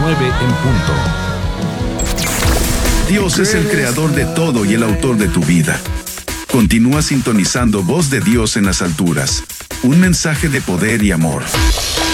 9 en punto. Dios es el creador de todo y el autor de tu vida. Continúa sintonizando Voz de Dios en las alturas. Un mensaje de poder y amor.